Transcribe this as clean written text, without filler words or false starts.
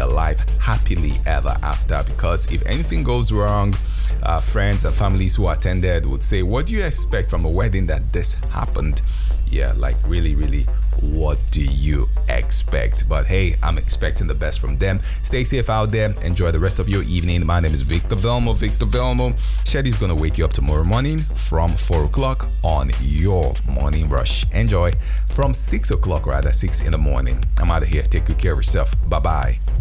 their life happily ever after. Because if anything goes wrong, friends and families who attended would say, what do you expect from a wedding that this happened? Yeah, like really, really, what do you expect? But hey, I'm expecting the best from them. Stay safe out there. Enjoy the rest of your evening. My name is Victor Velmo. Shadi's gonna wake you up tomorrow morning from 4 o'clock on your morning rush. Enjoy from 6 o'clock, rather 6 in the morning. I'm out of here. Take good care of yourself. Bye bye.